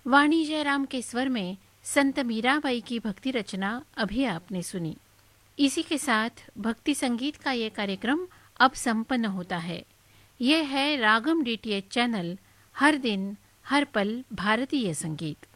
वाणी जयराम के स्वर में संत मीराबाई की भक्ति रचना अभी आपने सुनी। इसी के साथ भक्ति संगीत का ये कार्यक्रम अब संपन्न होता है। यह है रागम डीटीएच चैनल, हर दिन हर पल भारतीय संगीत।